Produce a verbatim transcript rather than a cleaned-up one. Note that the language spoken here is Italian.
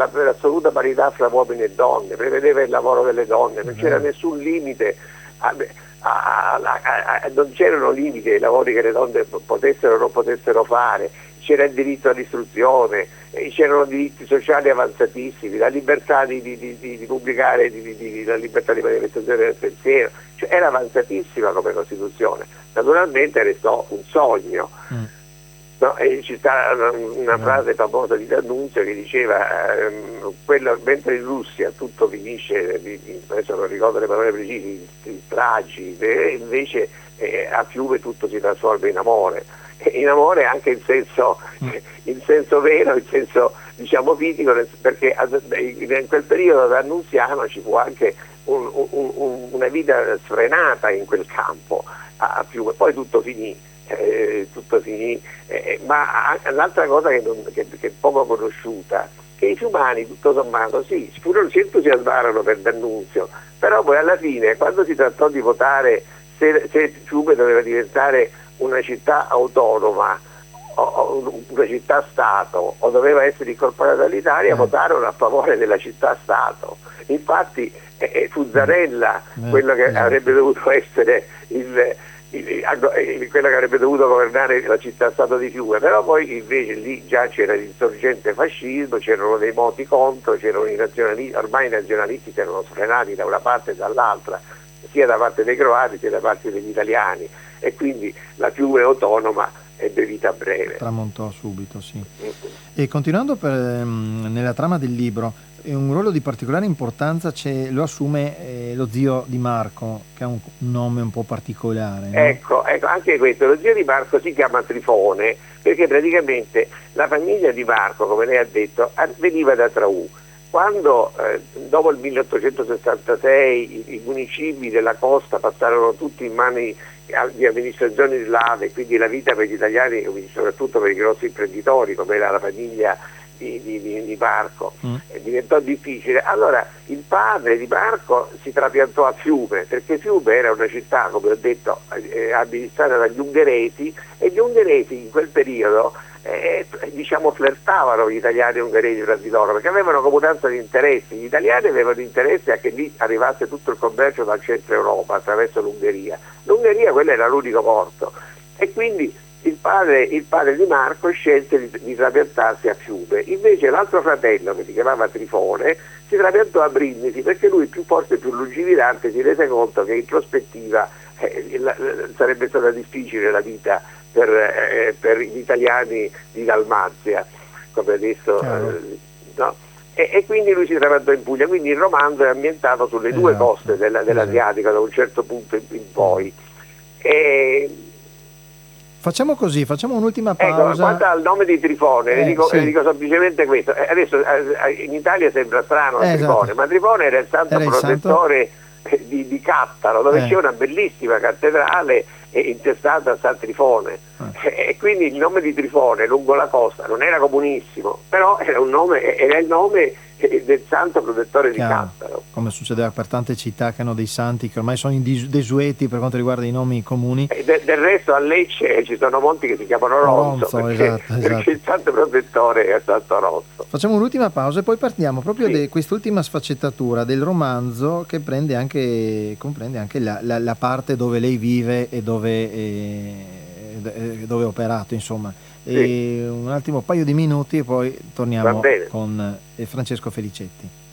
la, l'assoluta parità fra uomini e donne, prevedeva il lavoro delle donne, non c'era nessun limite, a, a, a, a, non c'erano limiti ai lavori che le donne potessero o non potessero fare, c'era il diritto all'istruzione, c'erano diritti sociali avanzatissimi, la libertà di, di, di, di pubblicare, di, di, la libertà di manifestazione del pensiero, cioè era avanzatissima come Costituzione. Naturalmente restò un sogno. Mm. No, e ci sta una, una frase famosa di D'Annunzio che diceva ehm, quello, mentre in Russia tutto finisce, adesso non ricordo le parole precise, in stragi, e invece eh, a Fiume tutto si trasforma in amore, in amore anche in senso, mm. in senso vero, in senso diciamo fisico, perché in quel periodo d'annunziano ci fu anche un, un, un, una vita sfrenata in quel campo a Fiume, poi tutto finì. Eh, tutto finì, eh, ma l'altra cosa che, non, che, che è poco conosciuta, che i fiumani tutto sommato sì, furono, si entusiasmarono per D'Annunzio, però poi alla fine quando si trattò di votare se, se Fiume doveva diventare una città autonoma o, o una città-stato o doveva essere incorporata all'Italia, eh. votarono a favore della città-stato. Infatti eh, fu Zarella eh, quello che eh. avrebbe dovuto essere il quello che avrebbe dovuto governare la città-stato di Fiume, però poi invece lì già c'era l'insorgente fascismo, c'erano dei moti contro, c'erano i nazionalisti, ormai i nazionalisti si erano sfrenati da una parte e dall'altra, sia da parte dei croati sia da parte degli italiani, e quindi la Fiume autonoma ebbe vita breve. Tramontò subito, sì. Mm-hmm. E continuando per, um, nella trama del libro, un ruolo di particolare importanza c'è, lo assume eh, lo zio di Marco, che ha un nome un po' particolare, no? Ecco, ecco, anche questo, lo zio di Marco si chiama Trifone perché praticamente la famiglia di Marco, come lei ha detto, veniva da Traù. Quando eh, dopo il milleottocentosessantasei i, i municipi della costa passarono tutti in mani di amministrazioni slave, quindi la vita per gli italiani, soprattutto per i grossi imprenditori come era la famiglia di, di, di, di Marco, mm. eh, diventò difficile. Allora il padre di Marco si trapiantò a Fiume, perché Fiume era una città, come ho detto, eh, amministrata dagli ungheresi, e gli ungheresi in quel periodo eh, diciamo flirtavano gli italiani e gli ungheresi tra di loro, perché avevano comunanza di interessi. Gli italiani avevano interesse a che lì arrivasse tutto il commercio dal centro Europa attraverso l'Ungheria. L'Ungheria, quello era l'unico porto, e quindi il padre, il padre di Marco scelse di, di trapiantarsi a Fiume. Invece l'altro fratello, che si chiamava Trifone, si trapiantò a Brindisi, perché lui, più forte e più lungimirante, si rese conto che in prospettiva eh, la, la, sarebbe stata difficile la vita per, eh, per gli italiani di Dalmazia, come adesso eh, no? E, e quindi lui si trapiantò in Puglia. Quindi il romanzo è ambientato sulle esatto. due coste della, dell'Adriatico da un certo punto in, in poi. E, Facciamo così, facciamo un'ultima pausa. Ecco, quanto al nome di Trifone, eh, le, dico, sì. le dico semplicemente questo. Eh, adesso eh, in Italia sembra strano eh, Trifone, esatto. ma Trifone era il santo era protettore il santo? Di, di Cattaro, dove eh. c'è una bellissima cattedrale intestata a San Trifone. Eh. E quindi il nome di Trifone lungo la costa non era comunissimo, però era un nome, era il nome del santo protettore Chiaro. di Cattaro. Come succedeva per tante città che hanno dei santi che ormai sono in desueti per quanto riguarda i nomi comuni. E de, del resto a Lecce ci sono monti che si chiamano Ronzo, Ronzo perché, esatto, esatto. perché il santo protettore è Santo Ronzo. Facciamo un'ultima pausa e poi partiamo proprio sì. di quest'ultima sfaccettatura del romanzo, che prende anche, comprende anche la, la, la parte dove lei vive e dove, eh, dove è operato, insomma. Sì. E un attimo, un paio di minuti e poi torniamo con Francesco Felicetti.